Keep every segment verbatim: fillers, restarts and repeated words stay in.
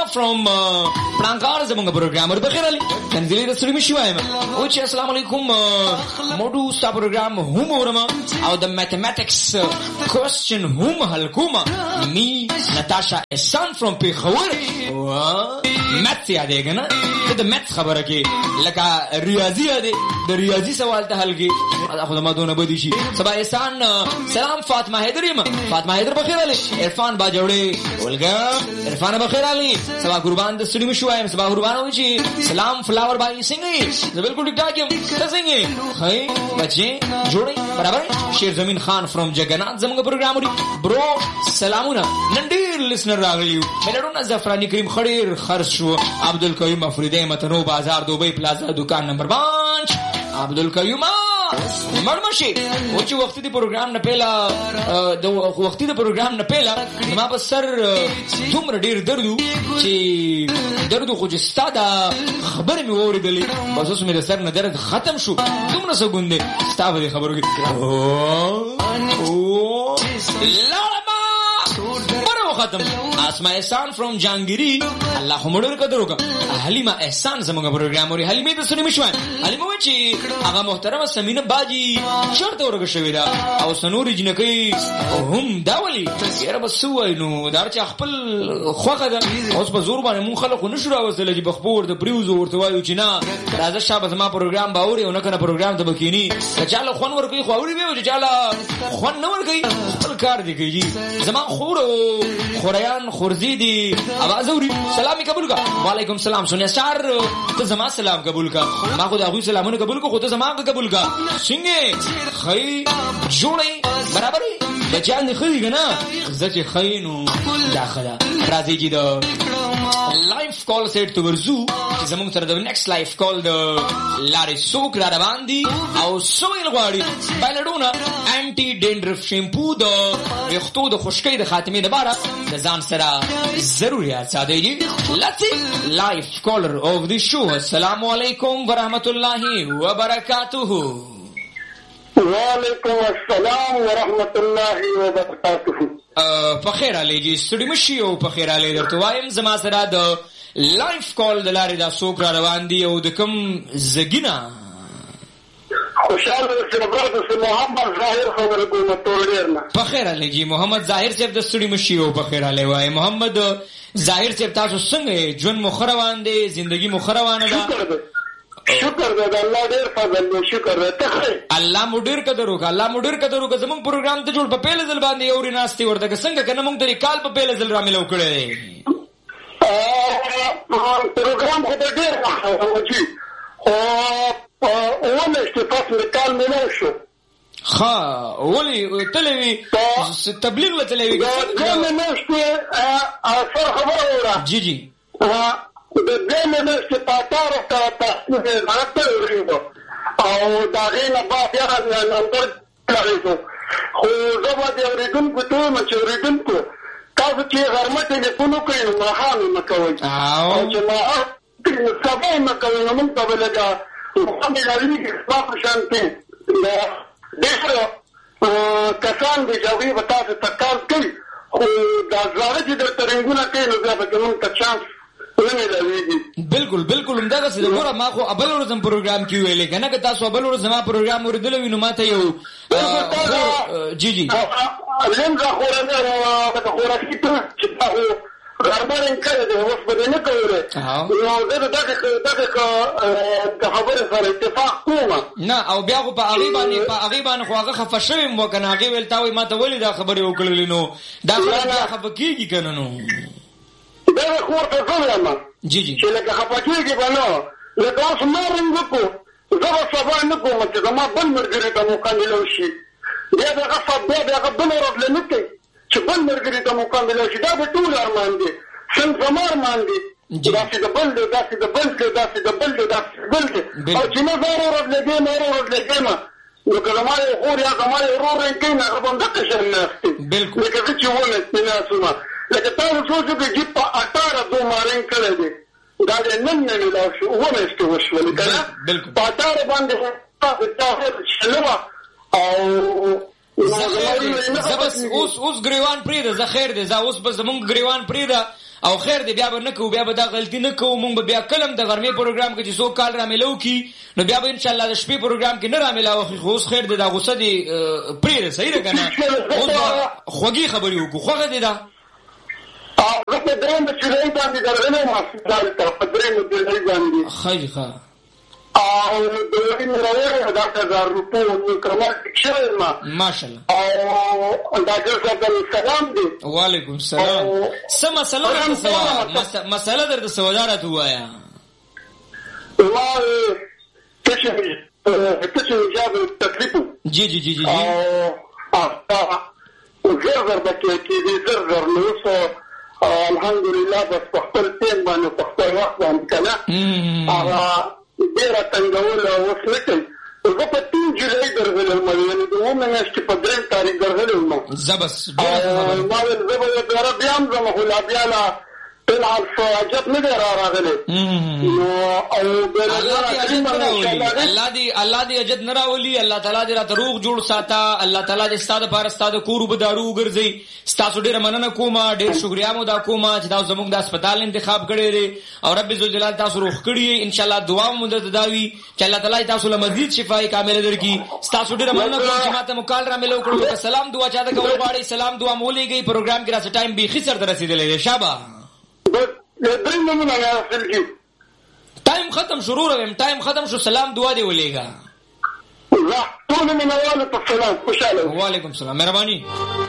from پړانګار زمونږ پروګرامر بخیر علي تنزیل رسول می شوایم او چې السلام علیکم موډو ستا پروګرام هم ورما او د میتھمیټکس کوېسچن هم حل کوم می نتاشا احسان from پیښور مېث یادېږي نه د مېث خبره کې لکه ریاضي دی د ریاضي سوال ته حل کې خو ما دونه بدی شي سبا احسان سلام فاطمه حیدریم فاطمه حیدر بخیر علي عرفان باجوړي ولګا عرفان بخیر علي سبا قربان د سړي مشوایم سبا قربان و چې سلام فلاور بای سنگي زه بالکل ټیک ټاک یم څنګه هاي بچي جوړي برابر شیر زمین خان فرام جګنات زموږ پروګرام لري برو سلامونه نن ډیر لسنر راغلیو ملډون زعفرانی کریم خړیر خرج شو عبدالقیوم افریدی متنو بازار دوبی پلازا دکان نمبر پانچ عبدالقیوم مرمشي او چې وختي د پروګرام نه پهلا د وختي د پروګرام نه پهلا ما په سر دومره ډیر درد چې درد خو چې ستاده خبر مې اوریدلې بس اوس مې د سر نه درد ختم شو دومره سګوندې ستاده خبرو کې او لاړما برو ختم اسماء احسان فرام جانگیری الله همړور قدر وکړه حلیمه احسان زموږ پروګرام لري حلیمه د سړي مشوان حلیمه و چې هغه محترمه سمینه باجی چرته ورګه شوې ده او سنوري جنکی هم داولي یاره بس وای نو دار چې خپل خوخه ده اوس په زور باندې مون خلکو نشو راوځل چې بخپور د پریوز ورته وایو چې نه راځه شابه زما پروګرام باوري او نه کنه پروګرام ته بکینی چاله خون ورکوي خو اوري به چاله خون نه ورکوي خپل کار دی کوي زما خورو خوریان خورزیدی आवाज اوري سلامي قبول کا وعلیکم سلام سنیا سار ته زما سلام قبول کا ما خو دغه سلامونه قبول کو خو ته زما قبول کا څنګه خی جوړي برابر بچان خې کنه زکه خینو داخله راځي چې د لایف کال سیټ تو ورزو چې زموږ سره د نیکست لایف کال د لارې سوک را روان دي او سویل غواړي بلډونه انټي ډینډرف شیمپو د وختو د خشکۍ د خاتمې لپاره د ځان سره ضرورت ساده دي لتی لایف کالر اف دی شو السلام علیکم ورحمت الله وبرکاتہ وعلیکم السلام ورحمت الله وبرکاتہ په خیر علي جی سړي مشي او په خیر علي درته وایم زما سره د لایف کال د لارې دا سوک را روان دي او د کوم زګینا خوشاله سره برادر محمد ظاهر خبر کوم ټولرنا په خیر علي جی محمد ظاهر صاحب د سړي مشي او په خیر علي وای محمد ظاهر صاحب تاسو څنګه ژوند مخروان دي ژوندۍ مخروانه ده شکر دې الله ډېر فضل دې شکر دې الله مو ډېر قدر وکړه الله مو ډېر قدر وکړه زموږ پروګرام ته جوړ په پیل ځل باندې اوري ناشتي ورته څنګه کنه موږ د کال په پیل ځل را ملو کړې ا پروګرام خو ډېر راځي او ونه چې تاسو کال ملو شو ها ولي تلوي تبلیغ له تلوي کله مې شته ا سره خبره وره جی جی د دې نه چې پاتاره تا تاسو راته ورېدو او دا غینه با بیا نمبر کړو خو زه به د ورېدونکو ته مچ ورېدونکو تاسو چې غرمه ټلیفون کوئ نو حال مکوئ او چې ما سبا مکوئ نو موږ ته لګا هم لري چې تاسو شانته دا کسان دي چې به تاسو تکال کوي خو دا ځاره چې د ترنګونه کوي نو بیا به موږ ته چانس بالکل بالکل همدغه څه وګوره ما خو ابل ورځم پروګرام کې ویلې کنه که تاسو ابل ورځ ما پروګرام ورېدل وینم ماته یو جی جی لم زه خو راځم دا خو راځي چې تاسو غربارین کړی دی اوس به نه کوي نو زه دغه دغه خبره سره اتفاق کوم نه او بیا خو په هغه باندې په هغه باندې خو هغه خفه شوی مو کنه هغه ویل تا وي ماته ولې دا خبره وکړلې نو دا خبره کیږي کنه نو دا خو ته څنګه جی جی چې لکه خپاکیږي بنو لکه اوس مارنګ کو زه سبا نه کوم چې زما بل مرګري ته مکمل شي بیا دا غصب بیا دا بل ورځ نه کوي چې بل مرګري ته مکمل شي دا به ټول ارمان دي څنګه زما ارمان دي دا چې د بل دا چې د بل دا چې د بل دا بل او چې نه زه ورځ لګې نه ورځ لګې نو کله ما یو خور یا زما یو ورور رنګ نه غوښتم د کشر نه بالکل لکه چې ونه نه سما لکه تاسو څه چې په اټاره دوه مارین کړی دی دا نن نه ملاو شو ونه ست وشول کنه په اټاره باندې تاسو تاسو شلوا او زبس اوس اوس ګریوان پریده زه خیر دی زه اوس به زمونږ ګریوان پریده او خیر دې بیا به نه کوو بیا به دا غلطي نه کوو مونږ به بیا کلم د غرمې پروګرام کې چې څو کال را ملو کی نو بیا به ان شاء الله د شپې پروګرام کې نه را ملاو خو اوس خیر دې دا غوسه دې پرې صحیح ده کنه اوس خوږی خبرې وکړو خوږه دې دا او په درېم چې لري باندې درغلې ما ستاسو تر په درېم کې باندې خیر ښه او د دې راوړل دا هزار روپۍ نو کمال شوی ما ماشاءالله او دا ګرځول سلام دی وعلیکم السلام سم مسله درته مسله درته سوالات وایا والله تشوي تشوي جاب التكليف جي جي جي جي اه وزرزر بكي كي زرزر نوصو الحمدلله بس بختار تين باندې بختار وخت باندې کنه هغه ډیره څنګه اوس نکړي زه په تین جولای درغلم مې د ومه نشته په دریم تاریخ درغلم نو زبس ما ول زه به درا بیا هم زما خو لا بیا لا طلع الفاجات نه راغلي نو او الله دې الله دې اجد نه راولي الله تعالی دې را دروغ جوړ ساته الله تعالی دې ستاسو پر ستاسو کورو بدارو ګرځي ستاسو ډیره مننه کومه ډیر شکریا مو دا کومه چې تاسو زموږ د هسپتال انتخاب کړی لري او رب ذو جلال تاسو روغ کړی ان شاء الله دعا مو درته داوي چې الله تعالی تاسو له مزید شفای کامل درکړي ستاسو ډیره مننه کوم چې ماته مکال را ملو کړو سلام دعا چاته کول غواړي سلام دعا مولېږي پروګرام کې راځي ټایم به خسر در رسیدلې شابه درې مننه راځي ټایم ختم شروع راویم ټایم ختم شو سلام دعا دی ولېګا لا ټول منواله په سلام خوشاله وعلیکم السلام مهرباني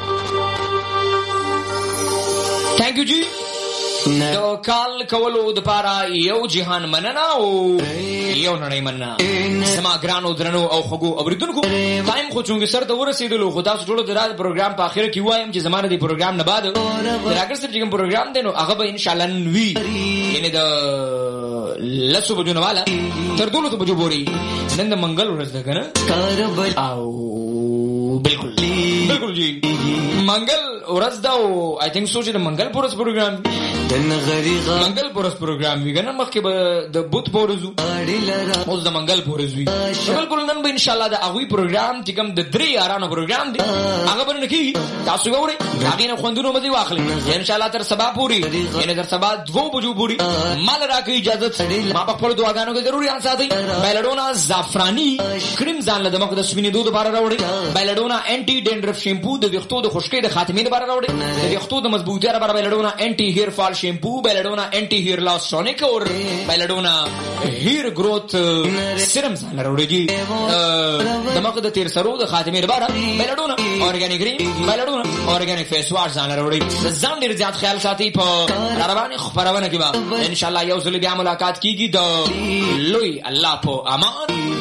ثانک یو جی نو کال کولو د پاره یو جهان مننه او یو نړۍ مننه سما ګرانو درنو او خګو اوریدونکو ټایم خو چونګ سر ته ورسېدلو خو تاسو ټول د رات پروګرام په اخر کې وایم چې زمانه دی پروګرام نه بعد راګر سره چې کوم پروګرام دی نو هغه به ان شاء الله نوي یعنی د لسو بجو نه والا تر دولو ته بجو بوري نن د منګل ورځ ده کنه او بالکل بالکل جی منګل ورځ دا او آی تھنک سو چې د منګل پورس پروګرام دن غریغه منګل پورس پروګرام وی کنه مخکې به د بوت پورزو اوس د منګل پورز وی بالکل نن به ان شاء الله د اغوی پروګرام چې کوم د درې یارانو پروګرام دی هغه باندې کی تاسو غوړي هغه نه خوندونو مزي واخلي ان شاء الله تر سبا پوری یعنی تر سبا دو بجو پوری مال راکې اجازه ما په خپل دعاګانو کې ضروري ان ساتي بایلډونا زعفرانی کریم ځان له دماغ د سپینې دود لپاره راوړي بایلډونا انټي ډینډرف شیمپو د ویښتو د خشکۍ د خاتمې لپاره راوړي د ویښتو د مضبوطۍ لپاره بایلډونا انټي هیر فال شیمپو بایلډونا انټي هیر لاس ټونیک او بایلډونا هیر گروث سیرم ځان راوړي جی دماغ د تیر سرو د خاتمې لپاره بایلډونا اورګانیک کریم بایلډونا اورګانیک فیس واش ځان راوړي ځان ډیر زیات خیال ساتي په روانه خبرونه کې به ان شاء الله یو ځل بیا ملاقات کیږي د لوی الله په امان.